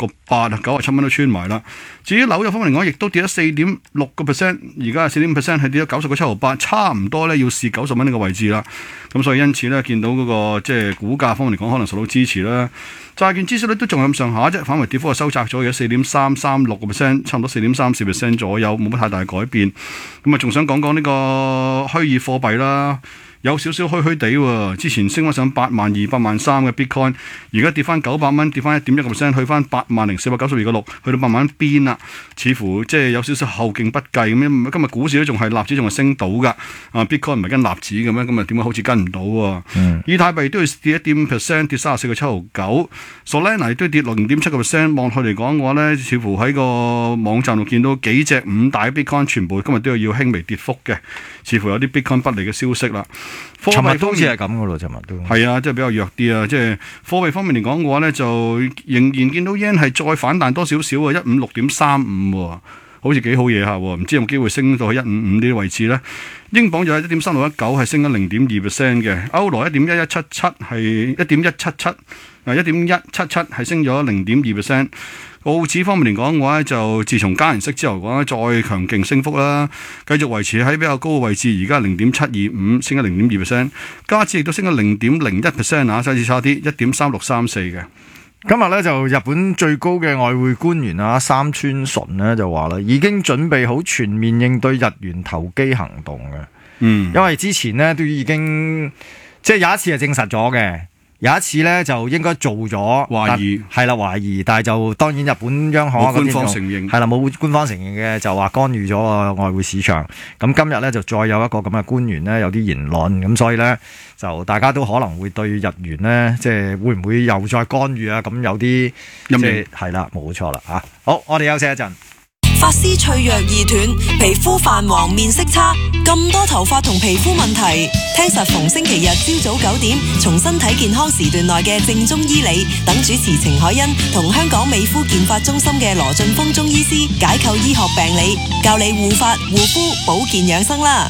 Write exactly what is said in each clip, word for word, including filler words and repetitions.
個八啊，九十七蚊都穿埋啦。至於紐約方面嚟講，亦都跌咗四點六個 percent，而家係四點五 percent，係跌咗九十個七毫八，差唔多咧要試九十蚊呢個位置啦。咁所以因此咧，見到嗰、那個即係股價方面嚟講，可能受到支持啦。債券孳息率都仲係咁上下啫，反為跌幅係收窄咗，而家四點三三六個 percent，差唔多四點三四 percent 左右，冇乜太大改變。咁啊，仲想講講呢個虛擬貨幣啦。有少少虛虛地喎，之前升翻上八萬二、八萬三嘅 Bitcoin， 而家跌翻九百蚊，跌翻一點一個 percent， 去翻八萬零四百九十二個六，去到八萬邊啦。似乎即係有少少後勁不繼咁樣。今日股市都仲係納指仲係升到㗎，啊 Bitcoin 唔係跟納指嘅咩？咁啊點解好似跟唔到喎？嗯、以太幣都要跌一點五 percent， 跌三十四個七毫九。Solana 都跌零點七個 percent。望佢嚟講嘅話咧，似乎喺個網站度見到幾隻五大 Bitcoin 全部今日都要輕微跌幅嘅，似乎有啲 Bitcoin 不利嘅消息啦。 尋日都好似係咁嘅咯，尋日都係啊，即係比較弱啲啊。即係貨幣方面嚟講嘅話咧，就仍然見到 yen 係再反彈多少少啊，一五六點三五，好似幾好嘢下，唔知有冇機會升到去一五五呢啲位置咧？英鎊就係一點三六一九，係升咗零點二 percent 嘅。歐羅一點一一七七係一點一七七，啊一點一七七係升咗零點二 percent。澳紙方面嚟講嘅話，就自從加完息之後嘅話，再強勁升幅啦，繼續維持喺比較高嘅位置。而家零點七二五，升咗零點二 percent。加紙亦都升咗零點零一 percent 啊，甚至差啲一點三六三四嘅。 今日咧就日本最高嘅外匯官員啊三村純咧就話啦，已經準備好全面應對日元投機行動嘅。嗯，因為之前呢都已經即係有一次係證實咗嘅。有一次咧就應該做咗懷疑， 係啦懷疑，但係就當然日本央行冇官方承認， 係啦冇官方承認嘅，就話干預咗個外匯市場。咁今日咧就再有一個咁嘅官員咧有啲言論，咁所以咧就大家都可能會對日元咧即係會唔會又再干預啊？咁有啲即係係啦，冇錯啦嚇。好，我哋休息一陣。 髮絲脆弱易斷，皮膚泛黃面色差，咁多頭髮同皮膚問題，聽實逢星期日朝早九點，從身體健康時段內嘅正宗醫理，等主持程海欣同香港美膚健髮中心嘅羅俊峰中醫師解構醫學病理，教你護髮護膚保健養生啦。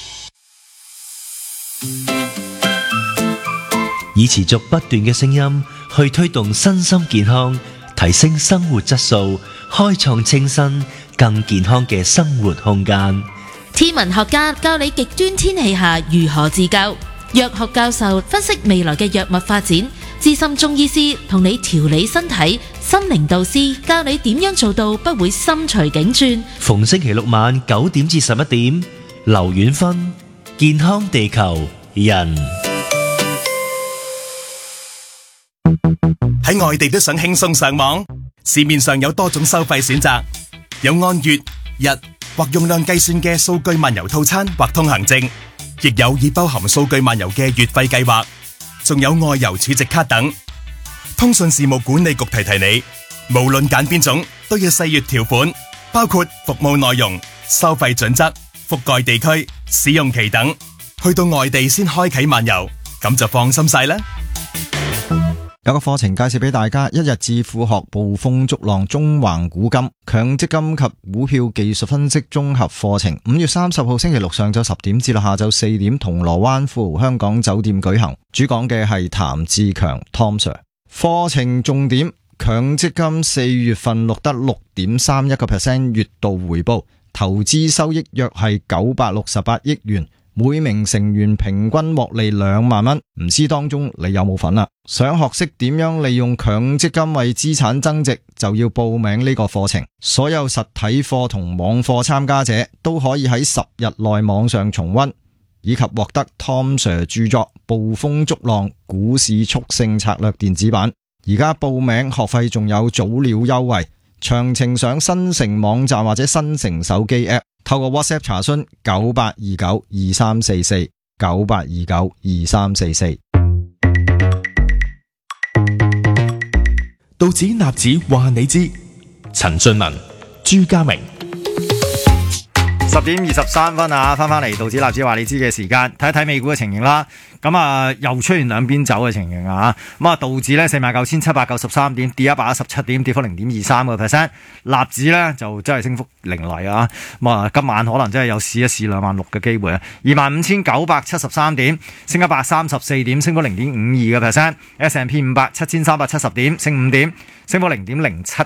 以持續不斷嘅聲音去推動身心健康，提升生活質素，開創清新更健康嘅生活空間。 天文學家教你極端天氣下如何自救，藥學教授分析未來嘅藥物發展，資深中醫師同你調理身體，心靈導師教你點樣做到不會心隨境轉。 逢星期六晚九點至十一點，劉遠芬健康地球人。 喺外地都想輕鬆上網，市面上有多種收費選擇，有按月、日或用量計算嘅數據漫遊套餐或通行證，亦有已包含數據漫遊嘅月費計劃，仲有外遊儲值卡等。通訊事務管理局提提你，無論揀邊種都要細閱條款，包括服務內容、收費準則、覆蓋地區、使用期等。去到外地先開啟漫遊，咁就放心晒啦。 有個課程介紹俾大家，一日致富學捕風捉浪中橫古今強積金及股票技術分析綜合課程，五月三十號星期六上晝十點至到下晝四點，銅鑼灣富豪香港酒店舉行。主講嘅係譚志強 Tom Sir。課程重點：強積金四月份錄得六點三一個 percent 月度回報，投資收益約係九百六十八億元。每名成員平均獲利兩萬蚊，唔知當中你有冇份啦？想學識點樣利用強積金為資產增值，就要報名呢個課程。所有實體課同網課參加者都可以喺十日內網上重溫，以及獲得 Tom Sir 著作《捕風捉浪股市速勝策略》電子版。而家報名學費仲有早鳥優惠，詳情上新城網站或者新城手機 App。透過 WhatsApp 查詢九八二九二三四四九八二九二三四四。 道指納指話你知，陳俊文、朱家明。 十點二十三分啊，翻翻嚟道指納指話你知嘅時間，睇一睇美股嘅情形啦。咁啊，又出現兩邊走嘅情形啊。咁啊，道指咧四萬九千七百九十三點，跌一百一十七點，跌幅零點二三個 percent。納指咧就真係升幅凌厲啊。咁啊，今晚可能真係有試一試兩萬六嘅機會啊。二萬五千九百七十三點，升一百三十四點，升幅零點五二個 percent。S and P 五百七千三百七十點，升五點，升幅零點零七